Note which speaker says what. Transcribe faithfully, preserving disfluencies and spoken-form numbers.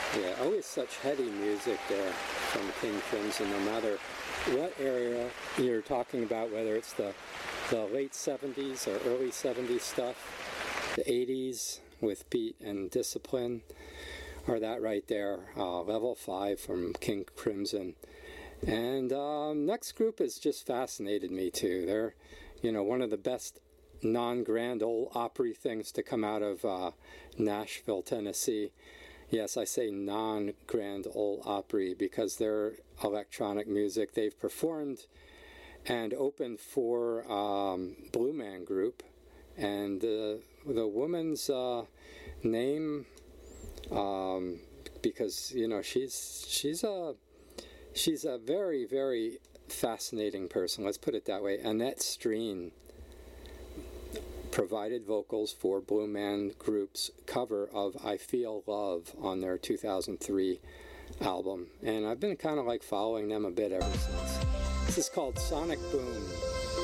Speaker 1: Yeah, always such heady music there from King Crimson, no matter what area you're talking about, whether it's the, the late seventies or early seventies stuff, the eighties with Beat and Discipline, or that right there, uh, Level five from King Crimson. And um, next group has just fascinated me too. They're, you know, one of the best non-Grand Ole Opry things to come out of uh, Nashville, Tennessee. Yes, I say non-Grand Ole Opry because they're electronic music. They've performed and opened for um, Blue Man Group, and uh, the woman's uh, name, um, because you know she's she's a she's a very very fascinating person. Let's put it that way. Annette Streen provided vocals for Blue Man Group's cover of I Feel Love on their two thousand three album. And I've been kind of like following them a bit ever since. This is called Sonic Boom.